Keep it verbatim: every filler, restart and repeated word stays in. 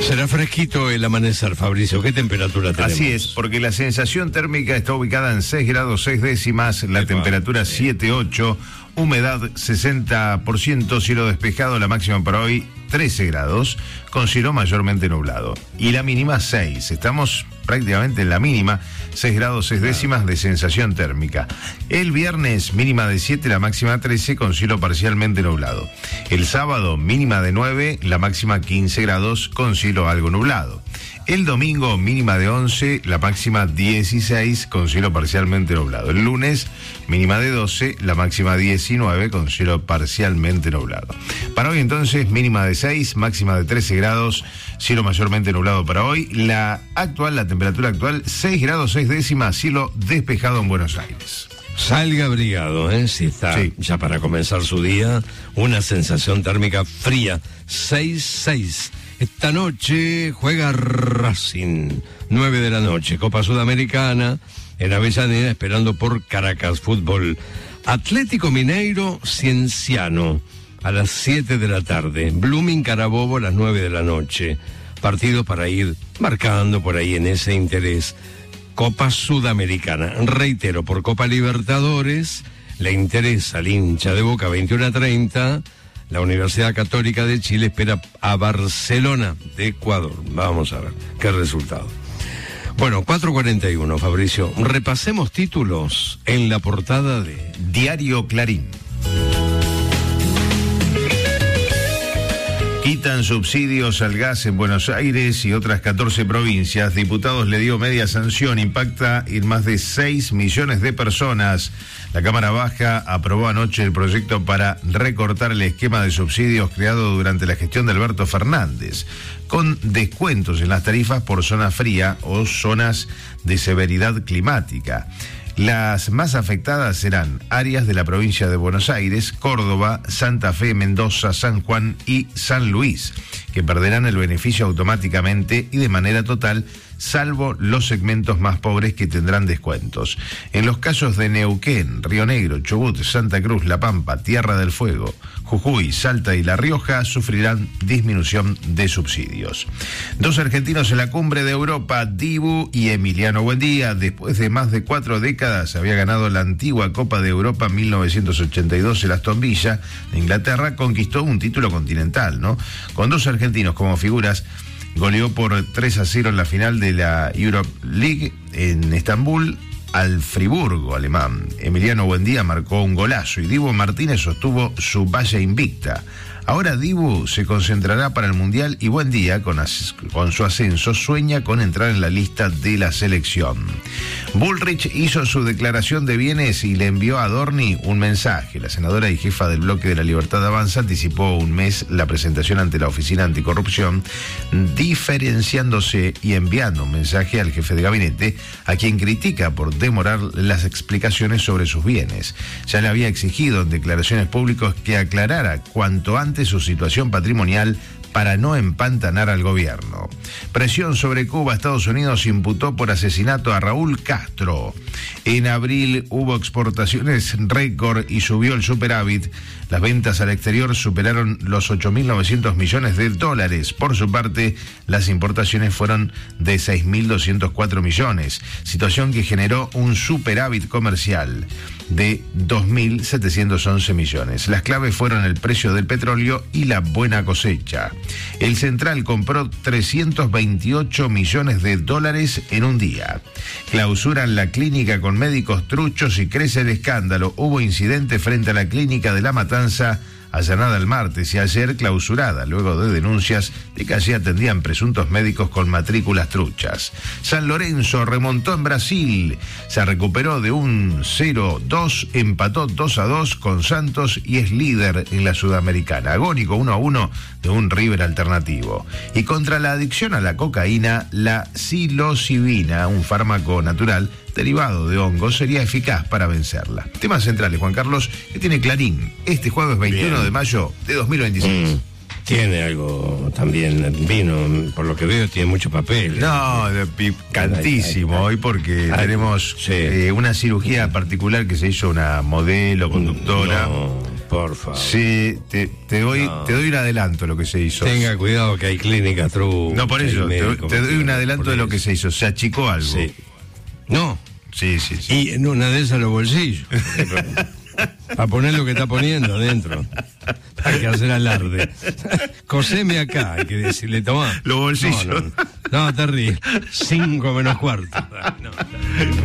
Será fresquito el amanecer, Fabricio. ¿Qué temperatura tenemos? Así es, porque la sensación térmica está ubicada en seis grados seis décimas, la Epa, temperatura sí. siete ocho, humedad sesenta por ciento, cielo despejado, la máxima para hoy trece grados, con cielo mayormente nublado. Y la mínima seis, estamos prácticamente en la mínima, seis grados seis décimas de sensación térmica. El viernes mínima de siete, la máxima trece, con cielo parcialmente nublado. El sábado mínima de nueve, la máxima quince grados, con cielo algo nublado. El domingo mínima de once, la máxima dieciséis, con cielo parcialmente nublado. El lunes mínima de doce, la máxima diecinueve, con cielo parcialmente nublado. Para hoy entonces mínima de seis, máxima de trece grados, cielo mayormente nublado para hoy. La actual, la temperatura actual, seis grados seis décimas, cielo despejado en Buenos Aires. Salga abrigado, ¿eh? Si está sí. ya para comenzar su día, una sensación térmica fría, seis seis. Esta noche juega Racing, nueve de la noche, Copa Sudamericana, en Avellaneda, esperando por Caracas Fútbol. Atlético Mineiro, Cienciano, a las siete de la tarde. Blooming Carabobo, a las nueve de la noche. Partido para ir marcando por ahí en ese interés. Copa Sudamericana. Reitero, por Copa Libertadores, le interesa al hincha de Boca, veintiuno a treinta. La Universidad Católica de Chile espera a Barcelona de Ecuador. Vamos a ver qué resultado. Bueno, cuatro cuarenta y uno, Fabricio. Repasemos títulos en la portada de Diario Clarín. Quitan subsidios al gas en Buenos Aires y otras catorce provincias. Diputados le dio media sanción. Impacta en más de seis millones de personas. La Cámara Baja aprobó anoche el proyecto para recortar el esquema de subsidios creado durante la gestión de Alberto Fernández, con descuentos en las tarifas por zona fría o zonas de severidad climática. Las más afectadas serán áreas de la provincia de Buenos Aires, Córdoba, Santa Fe, Mendoza, San Juan y San Luis, que perderán el beneficio automáticamente y de manera total, salvo los segmentos más pobres que tendrán descuentos. En los casos de Neuquén, Río Negro, Chubut, Santa Cruz, La Pampa, Tierra del Fuego, Jujuy, Salta y La Rioja sufrirán disminución de subsidios. Dos argentinos en la cumbre de Europa, Dibu y Emiliano Buendía, después de más de cuatro décadas, había ganado la antigua Copa de Europa mil novecientos ochenta y dos. El Aston Villa de Inglaterra conquistó un título continental, ¿no? Con dos argentinos como figuras, goleó por tres a cero en la final de la Europe League en Estambul al Friburgo alemán. Emiliano Buendía marcó un golazo y Dibu Martínez sostuvo su valla invicta. Ahora Dibu se concentrará para el Mundial y Buendía, con, as- con su ascenso, sueña con entrar en la lista de la selección. Bullrich hizo su declaración de bienes y le envió a Adorni un mensaje. La senadora y jefa del bloque de la Libertad Avanza anticipó un mes la presentación ante la Oficina Anticorrupción, diferenciándose y enviando un mensaje al jefe de gabinete, a quien critica por demorar las explicaciones sobre sus bienes. Ya le había exigido en declaraciones públicas que aclarara cuanto antes su situación patrimonial para no empantanar al gobierno. Presión sobre Cuba. Estados Unidos imputó por asesinato a Raúl Castro. En abril hubo exportaciones récord y subió el superávit. Las ventas al exterior superaron los ocho mil novecientos millones de dólares. Por su parte, las importaciones fueron de seis mil doscientos cuatro millones, situación que generó un superávit comercial de dos mil setecientos once millones. Las claves fueron el precio del petróleo y la buena cosecha. El Central compró trescientos veintiocho millones de dólares en un día. Clausuran la clínica con médicos truchos y crece el escándalo. Hubo incidente frente a la clínica de La Matanza, allanada el martes y ayer clausurada, luego de denuncias de que allí atendían presuntos médicos con matrículas truchas. San Lorenzo remontó en Brasil, se recuperó de un cero dos, empató dos a dos con Santos y es líder en la Sudamericana. Agónico uno a uno de un River alternativo. Y contra la adicción a la cocaína, la psilocibina, un fármaco natural derivado de hongos, sería eficaz para vencerla. Temas centrales, Juan Carlos, que tiene Clarín este jueves veintiuno Bien. de mayo de dos mil veintiséis. Mm, tiene algo también, vino, por lo que veo, tiene mucho papel. No, picantísimo hoy porque ay, tenemos sí. eh, una cirugía particular que se hizo una modelo, conductora. No, Por favor. Sí, te, te, doy, no. te doy un adelanto de lo que se hizo. Tenga cuidado que hay clínicas true. No, por eso, te, te doy un adelanto de lo que se hizo. Se achicó algo. Sí. No. Sí, sí, sí. Y en una de esas los bolsillos. Para poner lo que está poniendo dentro. Hay que hacer alarde. Coseme acá, hay que decirle, tomá. Los bolsillos. No, no, no, terrible. Cinco menos cuarto. No,